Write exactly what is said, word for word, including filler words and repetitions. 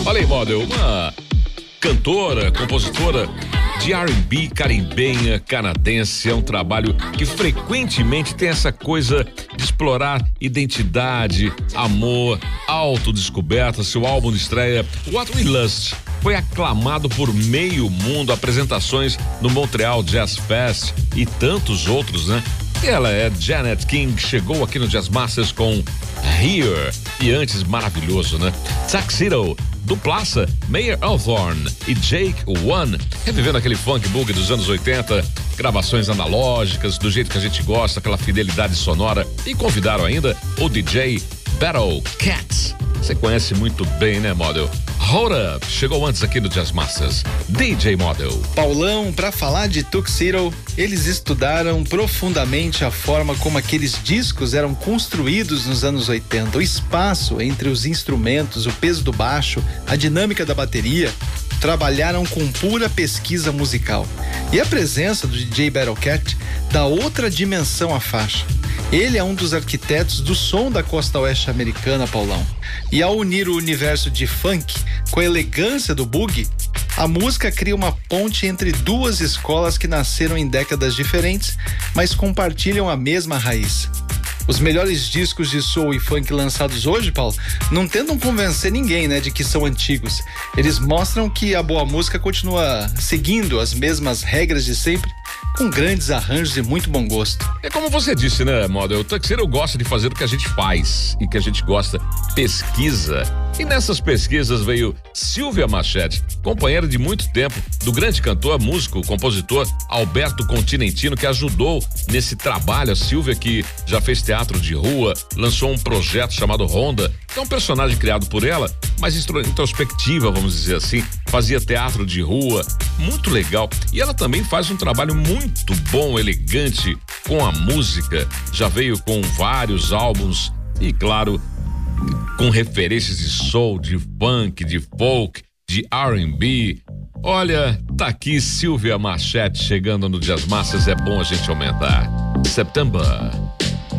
Olha aí, Model, uma cantora, compositora de R and B caribenha canadense. É um trabalho que frequentemente tem essa coisa de explorar identidade, amor, autodescoberta. Seu álbum de estreia, What We Lust, foi aclamado por meio mundo, apresentações no Montreal Jazz Fest e tantos outros, né? E ela é Janet King, chegou aqui no Jazz Masters com Here, e antes maravilhoso, né? Tuxedo, duplaça, Mayer Althorn e Jake One, revivendo aquele funk boogie dos anos oitenta, gravações analógicas, do jeito que a gente gosta, aquela fidelidade sonora, e convidaram ainda o D J Battle Cats. Você conhece muito bem, né, Model? Hold Up, chegou antes aqui no Jazz Masters, D J Model. Paulão, pra falar de Tuxedo, eles estudaram profundamente a forma como aqueles discos eram construídos nos anos oitenta, o espaço entre os instrumentos, o peso do baixo, a dinâmica da bateria. Trabalharam com pura pesquisa musical. E a presença do D J Battlecat dá outra dimensão à faixa. Ele é um dos arquitetos do som da costa oeste americana, Paulão. E ao unir o universo de funk com a elegância do boogie, a música cria uma ponte entre duas escolas que nasceram em décadas diferentes, mas compartilham a mesma raiz. Os melhores discos de soul e funk lançados hoje, Paulo, não tentam convencer ninguém, né, de que são antigos. Eles mostram que a boa música continua seguindo as mesmas regras de sempre, com grandes arranjos e muito bom gosto. É como você disse, né, Model? O Tuxedo gosta de fazer o que a gente faz e que a gente gosta, pesquisa. E nessas pesquisas veio Silvia Machete, companheira de muito tempo do grande cantor, músico, compositor Alberto Continentino, que ajudou nesse trabalho. A Silvia, que já fez teatro de rua, lançou um projeto chamado Honda, que é um personagem criado por ela, mas introspectiva, vamos dizer assim, fazia teatro de rua, muito legal. E ela também faz um trabalho muito bom, elegante com a música, já veio com vários álbuns e, claro, com referências de soul, de funk, de folk, de R and B. Olha, tá aqui Silvia Machete chegando no Jazz Masters, é bom a gente aumentar. September.